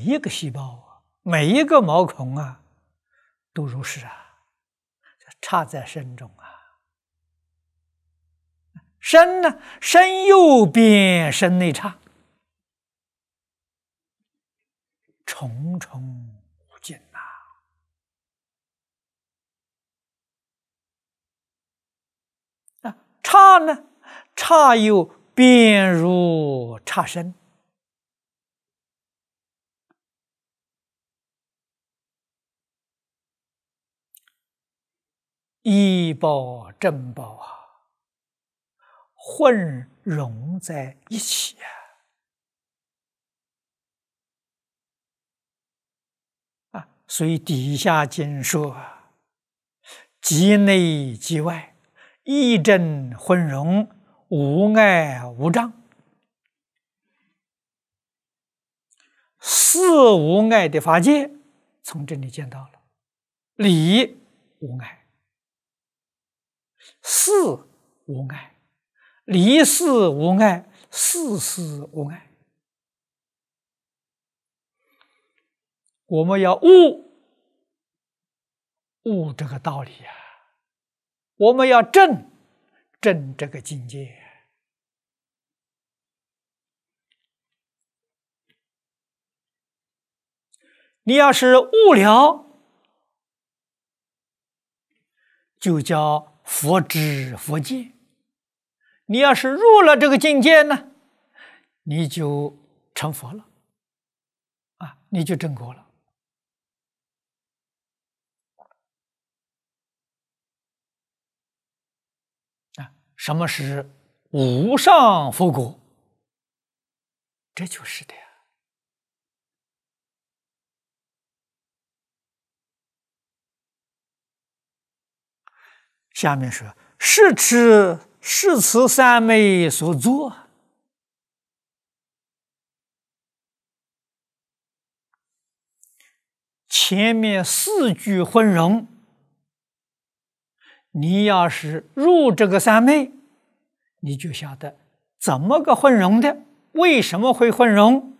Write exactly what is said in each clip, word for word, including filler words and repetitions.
一个细胞啊，每一个毛孔啊，都如是啊，差在身中啊。身呢，身右边，身内差，重重无尽呐。啊，差呢，差又便如差身。医报正报啊，混融在一起啊！啊，所以底下经说啊，即内即外，一真混融，无碍无障。四无碍的法界，从这里见到了。理无碍，事无碍，离事无碍，事事无碍。我们要悟悟这个道理呀、啊，我们要证证这个境界。你要是悟了，就叫佛知佛见；你要是入了这个境界呢，你就成佛了，啊，你就证果了。啊，什么是无上佛果？这就是的呀。下面说，是持是此三昧所作。前面四句混融，你要是入这个三昧，你就晓得怎么个混融的，为什么会混融，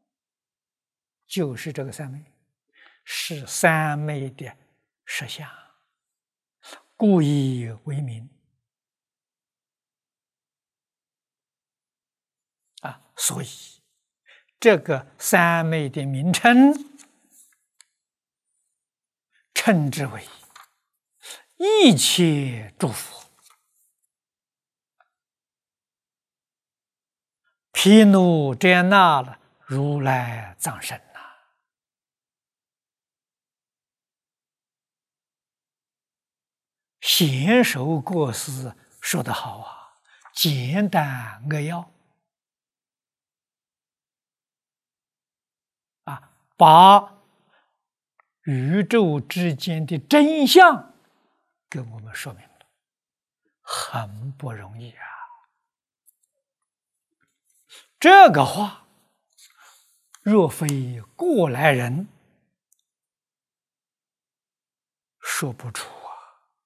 就是这个三昧，是三昧的实相。故以为名啊，所以这个三昧的名称称之为一切诸佛毗卢遮那了如来藏身。贤首过失说得好啊，简单扼要啊，把宇宙之间的真相给我们说明了，很不容易啊。这个话若非过来人，说不出